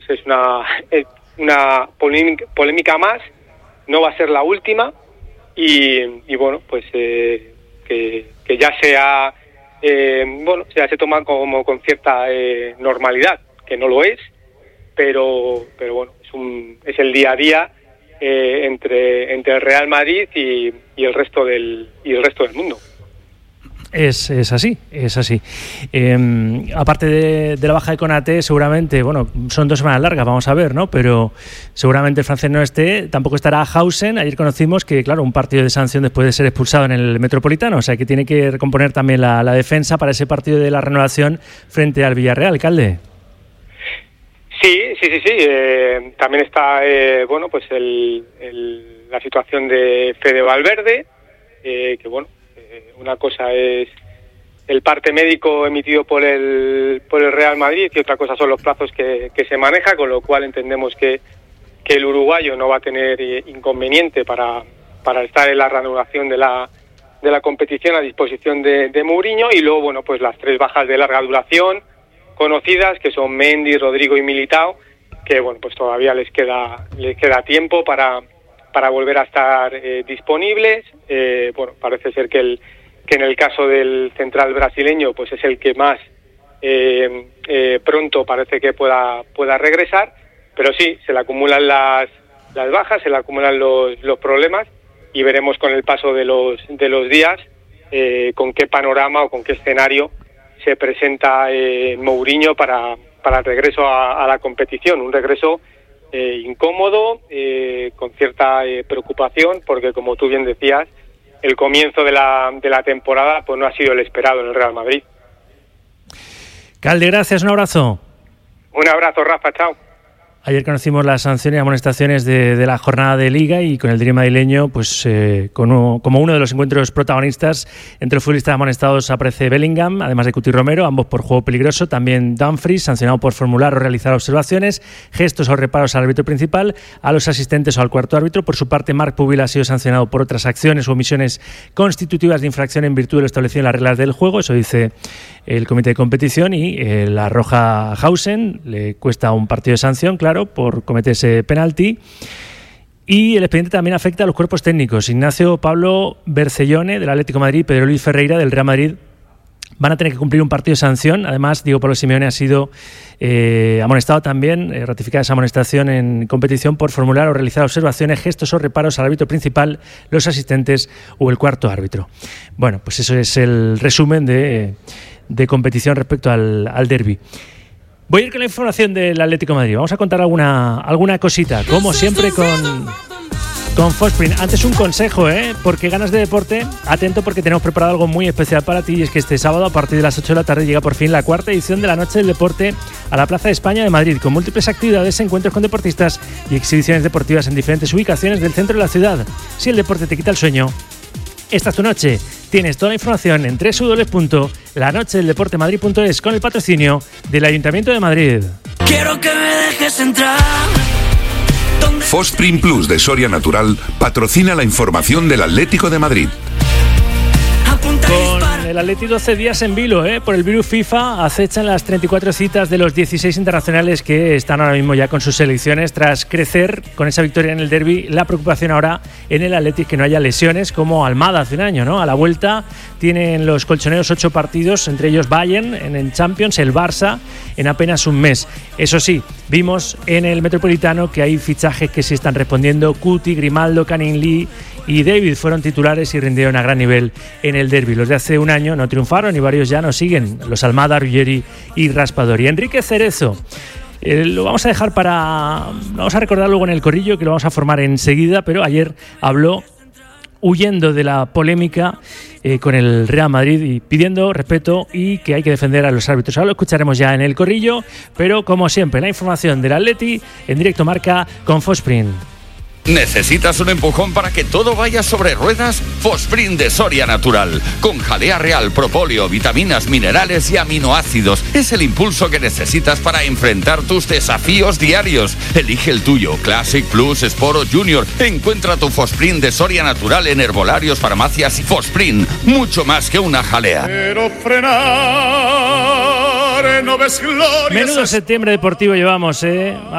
es una polémica más, no va a ser la última, y bueno, pues que ya sea ya se toma como con cierta normalidad, que no lo es, pero bueno, es el día a día entre el Real Madrid y el resto del mundo. Es así. Aparte de la baja de Konaté, seguramente, bueno, son 2 semanas largas, vamos a ver, ¿no? Pero seguramente el francés no esté, tampoco estará Hausen. Ayer conocimos que, claro, un partido de sanción después de ser expulsado en el Metropolitano, o sea que tiene que recomponer también la defensa para ese partido de la renovación frente al Villarreal, alcalde. Sí. También está, pues la situación de Fede Valverde, que bueno, una cosa es el parte médico emitido por el Real Madrid y otra cosa son los plazos que se maneja, con lo cual entendemos que el uruguayo no va a tener inconveniente para estar en la reanudación de la competición a disposición de Mourinho. Y luego, bueno, pues las 3 bajas de larga duración conocidas, que son Mendy, Rodrigo y Militao, que bueno, pues todavía les queda tiempo para volver a estar disponibles. Bueno, parece ser que en el caso del central brasileño, pues es el que más pronto parece que pueda regresar, pero sí, se le acumulan las bajas, se le acumulan los problemas, y veremos con el paso de los días con qué panorama o con qué escenario se presenta Mourinho para el regreso a la competición. Un regreso incómodo, con cierta preocupación, porque como tú bien decías, el comienzo de la temporada pues no ha sido el esperado en el Real Madrid. Calde, gracias, un abrazo. Un abrazo, Rafa, chao. Ayer conocimos las sanciones y amonestaciones de la jornada de Liga, y con el Derbi madrileño, pues como uno de los encuentros protagonistas, entre los futbolistas amonestados aparece Bellingham, además de Cuti Romero, ambos por juego peligroso. También Dumfries, sancionado por formular o realizar observaciones, gestos o reparos al árbitro principal, a los asistentes o al cuarto árbitro. Por su parte, Marc Pubil ha sido sancionado por otras acciones o omisiones constitutivas de infracción en virtud de lo establecido en las reglas del juego. Eso dice el comité de competición, y la roja a Hausen le cuesta un partido de sanción, claro, por cometer ese penalti. Y el expediente también afecta a los cuerpos técnicos. Ignacio Pablo Bercellone del Atlético de Madrid, Pedro Luis Ferreira del Real Madrid van a tener que cumplir un partido de sanción. Además, Diego Pablo Simeone ha sido amonestado también, ratificada esa amonestación en competición por formular o realizar observaciones, gestos o reparos al árbitro principal, los asistentes o el cuarto árbitro. Bueno, pues eso es el resumen de competición respecto al derbi. Voy a ir con la información del Atlético de Madrid. Vamos a contar alguna cosita, como siempre con Fosprint. Antes un consejo, porque ganas de deporte, atento, porque tenemos preparado algo muy especial para ti, y es que este sábado a partir de las 8 de la tarde llega por fin la 4ª edición de la Noche del Deporte a la Plaza de España de Madrid, con múltiples actividades, encuentros con deportistas y exhibiciones deportivas en diferentes ubicaciones del centro de la ciudad. Si el deporte te quita el sueño, esta es tu noche. Tienes toda la información en www.lanochedeldeportemadrid.es con el patrocinio del Ayuntamiento de Madrid. Quiero que me dejes entrar. Fosprint Plus de Soria Natural patrocina la información del Atlético de Madrid. Con el Atleti 12 días en vilo, por el virus FIFA acechan las 34 citas de los 16 internacionales que están ahora mismo ya con sus selecciones. Tras crecer con esa victoria en el derbi, la preocupación ahora en el Atleti es que no haya lesiones como Almada hace un año, ¿no? A la vuelta tienen los colchoneros 8 partidos, entre ellos Bayern en Champions, el Barça en apenas un mes. Eso sí, vimos en el Metropolitano que hay fichajes que sí están respondiendo. Cuti, Grimaldo, Canning Lee y David fueron titulares y rindieron a gran nivel en el derbi. Los de hace un año no triunfaron y varios ya no siguen, los Almada, Ruggeri y Raspadori. Enrique Cerezo, lo vamos a dejar vamos a recordar luego en el corrillo, que lo vamos a formar enseguida, pero ayer habló huyendo de la polémica con el Real Madrid y pidiendo respeto y que hay que defender a los árbitros. Ahora lo escucharemos ya en el corrillo, pero como siempre, la información del Atleti en directo marca con Fosprint. ¿Necesitas un empujón para que todo vaya sobre ruedas? Fosprint de Soria Natural, con jalea real, propóleo, vitaminas, minerales y aminoácidos. Es el impulso que necesitas para enfrentar tus desafíos diarios. Elige el tuyo, Classic, Plus, Sport o Junior. Encuentra tu Fosprint de Soria Natural en herbolarios, farmacias y Fosprint. Mucho más que una jalea. Pero frenar, no ves gloria. Menudo septiembre deportivo llevamos,